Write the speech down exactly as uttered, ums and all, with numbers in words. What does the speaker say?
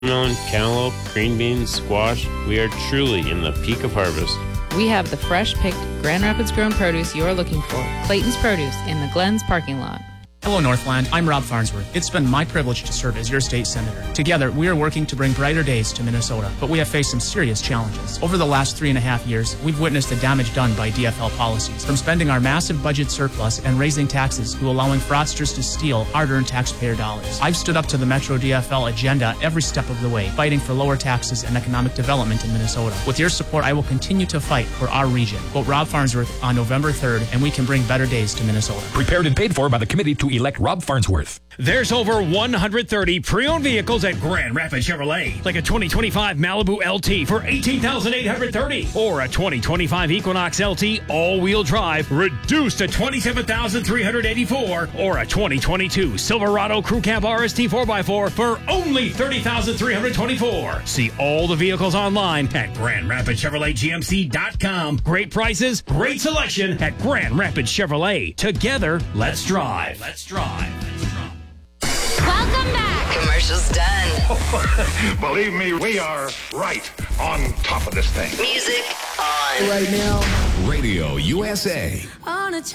Melon, cantaloupe, green beans, squash. We are truly in the peak of harvest. We have the fresh picked Grand Rapids grown produce you're looking for. Clayton's Produce in the Glens parking lot. Hello, Northland. I'm Rob Farnsworth. It's been my privilege to serve as your state senator. Together, we are working to bring brighter days to Minnesota, but we have faced some serious challenges. Over the last three and a half years, we've witnessed the damage done by D F L policies, from spending our massive budget surplus and raising taxes to allowing fraudsters to steal hard-earned taxpayer dollars. I've stood up to the Metro D F L agenda every step of the way, fighting for lower taxes and economic development in Minnesota. With your support, I will continue to fight for our region. Vote Rob Farnsworth on November third, and we can bring better days to Minnesota. Prepared and paid for by the committee to elect Rob Farnsworth. There's over one hundred thirty pre-owned vehicles at Grand Rapids Chevrolet, like a twenty twenty-five Malibu L T for eighteen thousand eight hundred thirty dollars or a twenty twenty-five Equinox L T all-wheel drive reduced to twenty-seven thousand three hundred eighty-four dollars or a twenty twenty-two Silverado Crew Cab R S T four by four for only thirty thousand three hundred twenty-four dollars. See all the vehicles online at Grand Rapids Chevrolet G M C dot com. Great prices, great selection at Grand Rapids Chevrolet. Together, let's drive. Let's drive. Welcome back. Commercial's done. Believe me, we are right on top of this thing. Music on. Right now. Radio U S A. On a